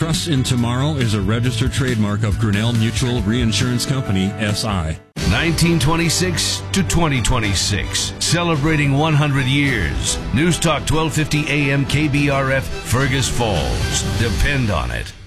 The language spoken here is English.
Trust in Tomorrow is a registered trademark of Grinnell Mutual Reinsurance Company, S.I. 1926 to 2026, celebrating 100 years. News Talk 1250 AM KBRF, Fergus Falls. Depend on it.